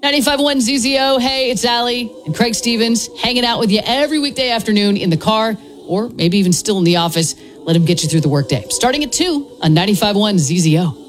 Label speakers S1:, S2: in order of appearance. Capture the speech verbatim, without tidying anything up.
S1: ninety-five point one Z Z O. Hey, it's Allie and Craig Stevens hanging out with you every weekday afternoon in the car or maybe even still in the office. Let him get you through the workday. Starting at two on ninety-five point one Z Z O.